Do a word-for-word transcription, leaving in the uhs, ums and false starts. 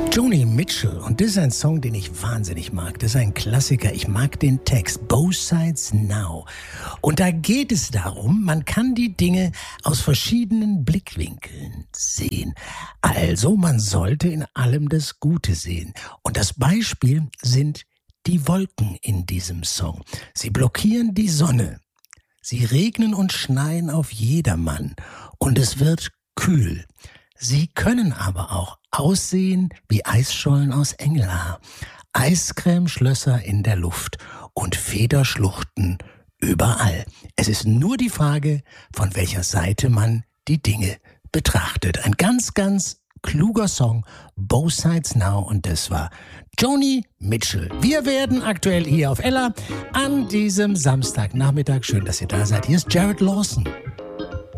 Joni Mitchell, und das ist ein Song, den ich wahnsinnig mag. Das ist ein Klassiker. Ich mag den Text. Both Sides Now. Und da geht es darum, man kann die Dinge aus verschiedenen Blickwinkeln sehen. Also man sollte in allem das Gute sehen. Und das Beispiel sind die Wolken in diesem Song. Sie blockieren die Sonne. Sie regnen und schneien auf jedermann. Und es wird kühl. Sie können aber auch aussehen wie Eisschollen aus Engelhaar, Eiscremeschlösser in der Luft und Federschluchten überall. Es ist nur die Frage, von welcher Seite man die Dinge betrachtet. Ein ganz, ganz kluger Song, Both Sides Now, und das war Joni Mitchell. Wir werden aktuell hier auf Ella an diesem Samstagnachmittag. Schön, dass ihr da seid. Hier ist Jared Lawson.